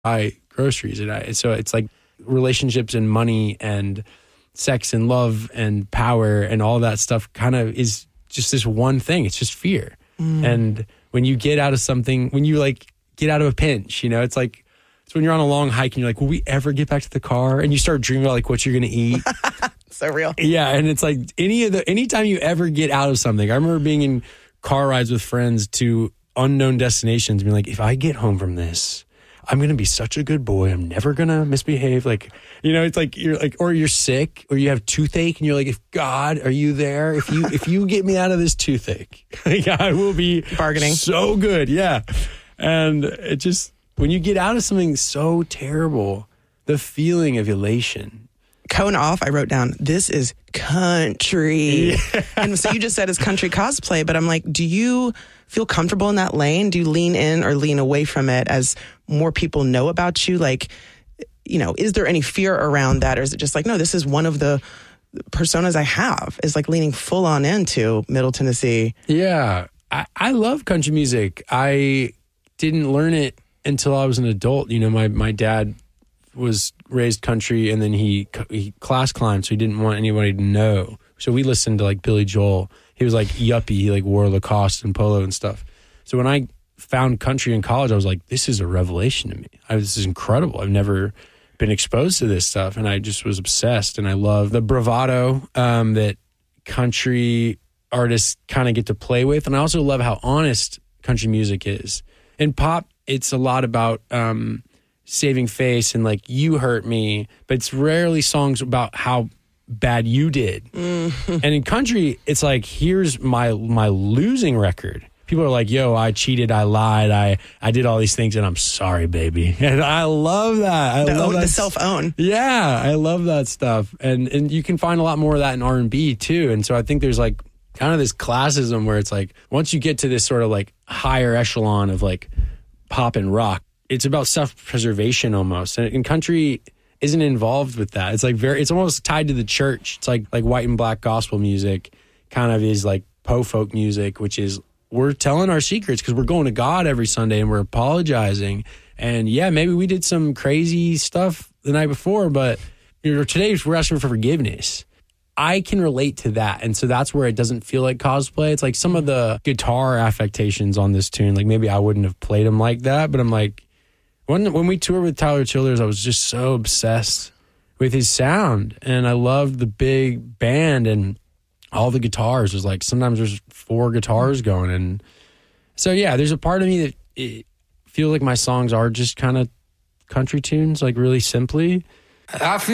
buy groceries. And so it's like relationships and money and sex and love and power and all that stuff kind of is just this one thing. It's just fear. And when you get out of something, when you like get out of a pinch, it's like, it's when you're on a long hike and you're like, will we ever get back to the car? And you start dreaming about like what you're going to eat. So real. Yeah. And it's like anytime you ever get out of something, I remember being in car rides with friends to unknown destinations, being like, if I get home from this, I'm going to be such a good boy. I'm never going to misbehave. Like, it's like, you're like, or you're sick or you have toothache and you're like, if God, are you there? If you get me out of this toothache, I will be bargaining so good. Yeah. And it just, when you get out of something so terrible, the feeling of elation. Cone off, I wrote down, this is country. Yeah. And so you just said it's country cosplay, but I'm like, do you feel comfortable in that lane? Do you lean in or lean away from it as more people know about you? Like, is there any fear around that? Or is it just like, no, this is one of the personas I have, is like leaning full on into Middle Tennessee? Yeah. I love country music. I didn't learn it until I was an adult. My dad was raised country and then he class climbed, so he didn't want anybody to know. So we listened to like Billy Joel. He was like yuppie. He like wore Lacoste and polo and stuff. So when I found country in college, I was like, this is a revelation to me. This is incredible. I've never been exposed to this stuff. And I just was obsessed. And I love the bravado that country artists kind of get to play with. And I also love how honest country music is. In pop, it's a lot about saving face and like, you hurt me, but it's rarely songs about how bad you did. And in country, it's like, here's my losing record. People are like, yo, I cheated, I lied, I did all these things, and I'm sorry, baby. And I love that. I love that. The self-own. Yeah, I love that stuff. And you can find a lot more of that in R&B too. And so I think there's like kind of this classism where it's like, once you get to this sort of like higher echelon of like pop and rock, it's about self-preservation almost. And country isn't involved with that. It's like it's almost tied to the church. It's like white and black gospel music kind of is like po-folk music, which is, we're telling our secrets because we're going to God every Sunday and we're apologizing. And yeah, maybe we did some crazy stuff the night before, but today we're asking for forgiveness. I can relate to that. And so that's where it doesn't feel like cosplay. It's like some of the guitar affectations on this tune, like maybe I wouldn't have played them like that, but I'm like, when we toured with Tyler Childers, I was just so obsessed with his sound. And I loved the big band and all the guitars. There's like, sometimes there's 4 guitars going. And so, yeah, there's a part of me that it feels like my songs are just kind of country tunes, like really simply. I feel